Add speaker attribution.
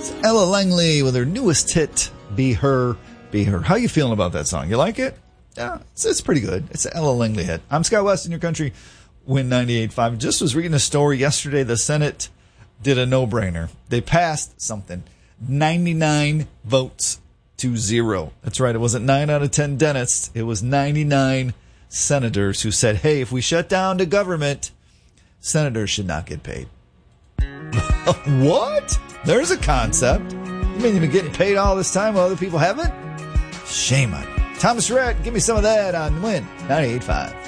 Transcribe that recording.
Speaker 1: Ella Langley with her newest hit, Be Her, Be Her. How you feeling about that song? You like it? Yeah, it's pretty good. It's an Ella Langley hit. I'm Scott West in your country, Win 98.5. Just was reading a story yesterday. The Senate did a no-brainer. They passed something. 99 votes to 0. That's right. It wasn't 9 out of 10 dentists. It was 99 senators who said, hey, if we shut down the government, senators should not get paid. What? There's a concept. You mean you've been getting paid all this time while other people haven't? Shame on you. Thomas Rhett, give me some of that on Win 98.5.